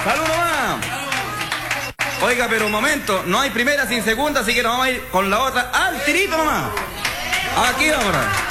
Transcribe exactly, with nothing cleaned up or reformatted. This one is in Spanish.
¡Salud nomás! Oiga, pero un momento, no hay primera sin segunda, así que nos vamos a ir con la otra al tirito nomás. Aquí vamos.